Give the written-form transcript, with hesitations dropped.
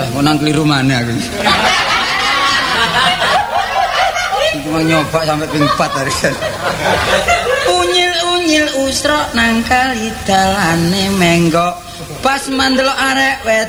Kok nang kliru maneh aku. Cuma nyoba sampai ping 4 hari. Unyil-unyil usra nang kali dalane menggok. Pas mandelok arek